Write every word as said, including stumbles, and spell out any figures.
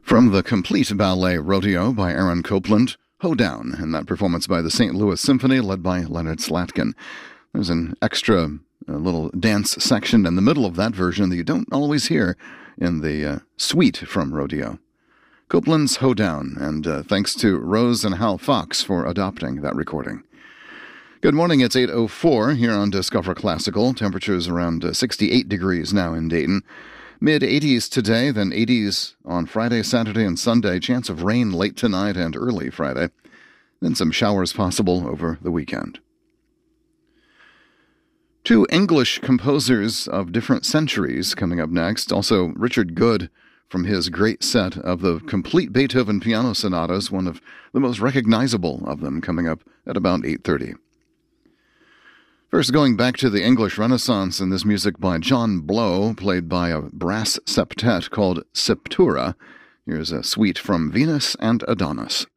From the complete ballet Rodeo by Aaron Copland, Hoedown, and that performance by the Saint Louis Symphony led by Leonard Slatkin. There's an extra uh, little dance section in the middle of that version that you don't always hear in the uh, suite from Rodeo. Copland's Hoedown, and uh, thanks to Rose and Hal Fox for adopting that recording. Good morning, it's eight oh four here on Discover Classical. Temperatures around uh, sixty-eight degrees now in Dayton. mid-eighties today, then eighties on Friday, Saturday, and Sunday. Chance of rain late tonight and early Friday. Then some showers possible over the weekend. Two English composers of different centuries coming up next. Also, Richard Good from his great set of the complete Beethoven piano sonatas, one of the most recognizable of them, coming up at about eight thirty. First, going back to the English Renaissance, and this music by John Blow, played by a brass septet called Septura. Here's a suite from Venus and Adonis.